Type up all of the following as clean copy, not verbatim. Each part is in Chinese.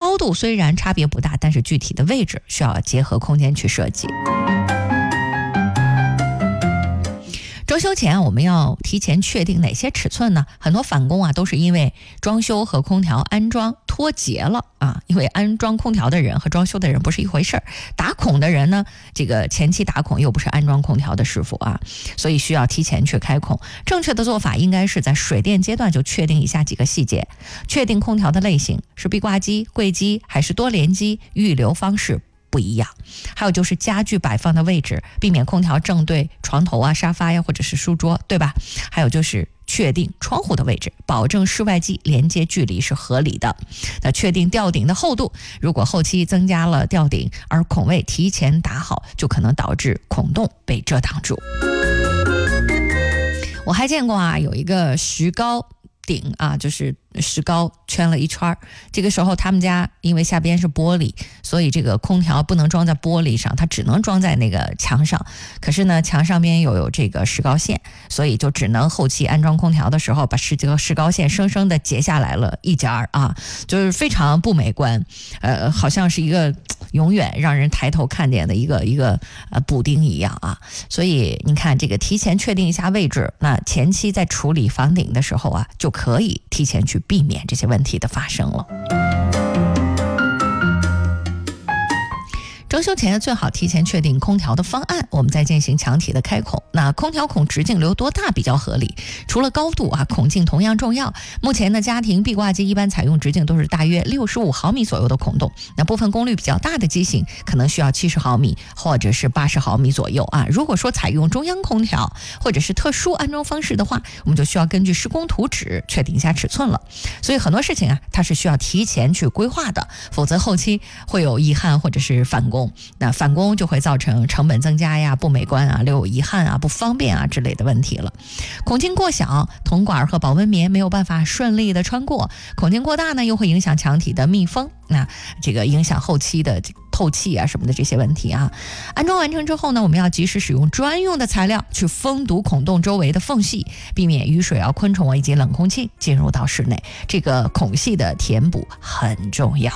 高度虽然差别不大，但是具体的位置需要结合空间去设计。装修前我们要提前确定哪些尺寸呢？很多返工都是因为装修和空调安装脱节了因为安装空调的人和装修的人不是一回事儿，打孔的人呢，这个前期打孔又不是安装空调的师傅所以需要提前去开孔。正确的做法应该是在水电阶段就确定以下几个细节：确定空调的类型，是壁挂机、柜机还是多联机，预留方式不一样。还有就是家具摆放的位置，避免空调正对床头沙发或者是书桌，对吧？还有就是确定窗户的位置，保证室外机连接距离是合理的。那确定吊顶的厚度，如果后期增加了吊顶，而孔位提前打好，就可能导致孔洞被遮挡住。我还见过有一个石膏顶就是石膏圈了一圈，这个时候他们家因为下边是玻璃，所以这个空调不能装在玻璃上，它只能装在那个墙上。可是呢，墙上边又有这个石膏线，所以就只能后期安装空调的时候把这个石膏线生生的截下来了一截就是非常不美观，好像是一个永远让人抬头看见的一个补丁一样所以你看，这个提前确定一下位置，那前期在处理房顶的时候就可以提前去避免这些问题的发生了。装修前最好提前确定空调的方案，我们再进行墙体的开孔。那空调孔直径留多大比较合理？除了高度孔径同样重要。目前呢，家庭壁挂机一般采用直径都是大约65毫米左右的孔洞，那部分功率比较大的机型可能需要70毫米或者是80毫米左右如果说采用中央空调或者是特殊安装方式的话，我们就需要根据施工图纸确定一下尺寸了。所以很多事情它是需要提前去规划的，否则后期会有遗憾或者是返工。那返工就会造成成本增加不美观留有遗憾不方便之类的问题了。孔径过小，铜管和保温棉没有办法顺利的穿过；孔径过大呢，又会影响墙体的密封，那这个影响后期的透气什么的这些问题安装完成之后呢，我们要及时使用专用的材料去封堵孔洞周围的缝隙，避免雨水昆虫以及冷空气进入到室内。这个孔隙的填补很重要。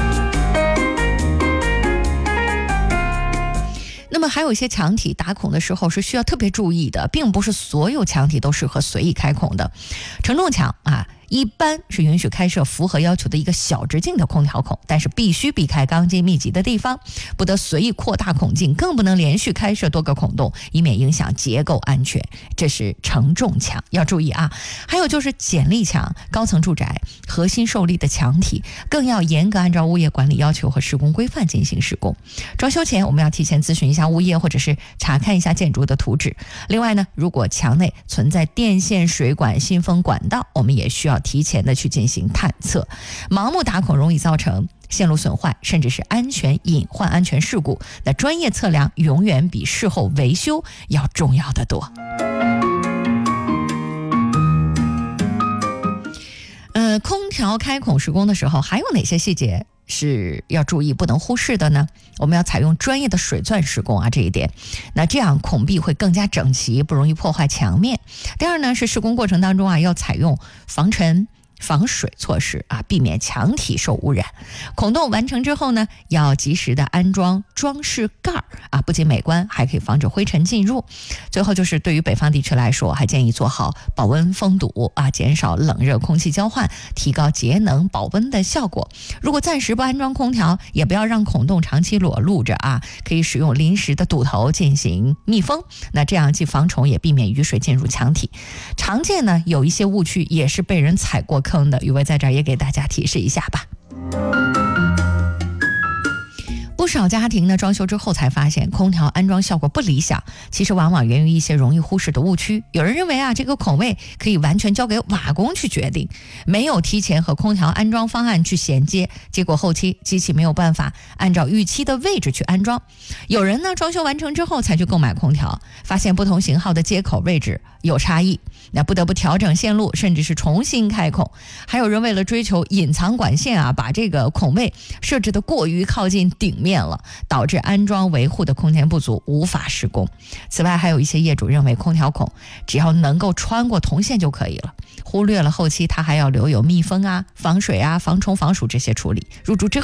那么还有一些墙体打孔的时候是需要特别注意的，并不是所有墙体都适合随意开孔的。承重墙一般是允许开设符合要求的一个小直径的空调孔，但是必须避开钢筋密集的地方，不得随意扩大孔径，更不能连续开设多个孔洞，以免影响结构安全。这是承重墙，要注意还有就是剪力墙，高层住宅核心受力的墙体更要严格按照物业管理要求和施工规范进行施工。装修前我们要提前咨询一下物业，或者是查看一下建筑的图纸。另外呢，如果墙内存在电线、水管、信封管道，我们也需要提前的去进行探测。盲目打孔容易造成线路损坏，甚至是安全隐患、安全事故。那专业测量永远比事后维修要重要得多。空调开孔施工的时候还有哪些细节是要注意不能忽视的呢？我们要采用专业的水钻施工这一点，那这样孔壁会更加整齐，不容易破坏墙面。第二呢，是施工过程当中要采用防尘防水措施避免墙体受污染。孔洞完成之后呢，要及时的安装装饰盖不仅美观，还可以防止灰尘进入。最后就是对于北方地区来说，还建议做好保温封堵减少冷热空气交换，提高节能保温的效果。如果暂时不安装空调，也不要让孔洞长期裸露着可以使用临时的堵头进行密封，那这样既防虫也避免雨水进入墙体。常见呢有一些误区也是被人踩过坑的，宇威在这儿也给大家提示一下吧。不少家庭呢装修之后才发现空调安装效果不理想，其实往往源于一些容易忽视的误区。有人认为这个孔位可以完全交给瓦工去决定，没有提前和空调安装方案去衔接，结果后期机器没有办法按照预期的位置去安装。有人呢装修完成之后才去购买空调，发现不同型号的接口位置有差异，那不得不调整线路，甚至是重新开孔。还有人为了追求隐藏管线把这个孔位设置的过于靠近顶面了，导致安装维护的空间不足，无法施工。此外，还有一些业主认为空调孔只要能够穿过铜线就可以了，忽略了后期它还要留有密封防水防虫防鼠这些处理。入住之后